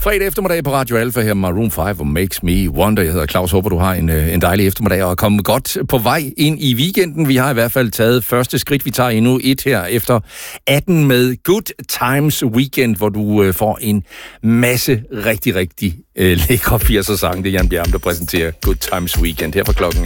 Fredag eftermiddag på Radio Alfa her med Maroon 5 og Makes Me Wonder. Jeg hedder Claus, håber du har en dejlig eftermiddag og er kommet godt på vej ind i weekenden. Vi har i hvert fald taget første skridt. Vi tager endnu et her efter 18 med Good Times Weekend, hvor du får en masse rigtig lækre 80'er sange. Det er Jan Bjerm, der præsenterer Good Times Weekend her fra klokken